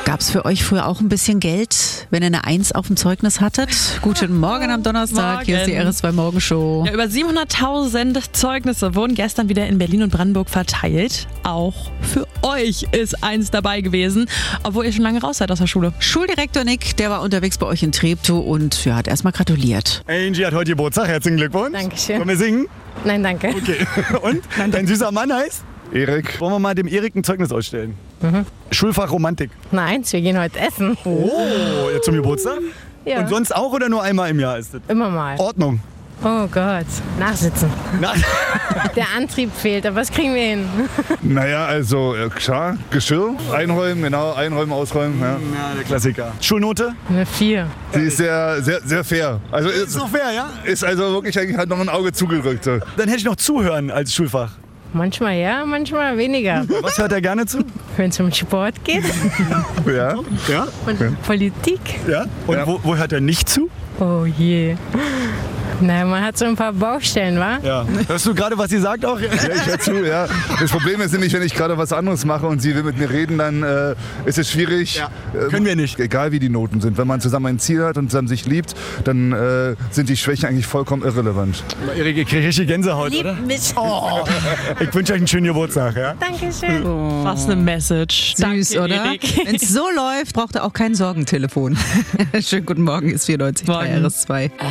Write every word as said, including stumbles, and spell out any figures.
Gab es für euch früher auch ein bisschen Geld, wenn ihr eine Eins auf dem Zeugnis hattet? Guten Morgen am Donnerstag, Morgen. hier ist die R S zwei Morgenshow. Ja, über siebenhunderttausend Zeugnisse wurden gestern wieder in Berlin und Brandenburg verteilt. Auch für euch ist eins dabei gewesen, obwohl ihr schon lange raus seid aus der Schule. Schuldirektor Nick, der war unterwegs bei euch in Treptow und ja, hat erstmal gratuliert. Angie hat heute Geburtstag, herzlichen Glückwunsch. Dankeschön. Wollen wir singen? Nein, danke. Okay. Und? Dein süßer Mann heißt? Erik. Wollen wir mal dem Erik ein Zeugnis ausstellen? Mhm. Schulfach Romantik. Nein, wir gehen heute essen. Oh, jetzt zum Geburtstag? Ja. Und sonst auch oder nur einmal im Jahr ist das? Immer mal. Ordnung. Oh Gott. Nachsitzen. Na, Der Antrieb fehlt, aber was kriegen wir hin? Naja, also äh, klar, Geschirr einräumen, genau, einräumen, ausräumen. Ja. na, der Klassiker. Schulnote? Eine vier. Die ist sehr, sehr, sehr fair. Also Ist ist, so fair, ja? ist also wirklich eigentlich hat noch ein Auge zugedrückt. So. Dann hätte ich noch Zuhören als Schulfach. Manchmal ja, manchmal weniger. Was hört er gerne zu? Wenn es um Sport geht Ja. Ja? und Politik. Ja? Und Ja. Wo, wo hört er nicht zu? Oh je. Na, man hat so ein paar Baustellen, wa? Ja. Hörst du gerade, was sie sagt auch? Ja, ich höre zu, ja. Das Problem ist nämlich, wenn ich gerade was anderes mache und sie will mit mir reden, dann äh, ist es schwierig. Ja. Ähm, Können wir nicht. Egal wie die Noten sind. Wenn man zusammen ein Ziel hat und zusammen sich liebt, dann äh, sind die Schwächen eigentlich vollkommen irrelevant. Erik, ihr kriegt richtig Gänsehaut, oder? mich. Oh. Ich wünsche euch einen schönen Geburtstag, ja? Dankeschön. Was eine Message. Süß, Danke, oder? Erik. Wenn es so läuft, braucht er auch kein Sorgentelefon. Schönen guten Morgen, ist vierundneunzig Komma drei Morgen. R S zwei.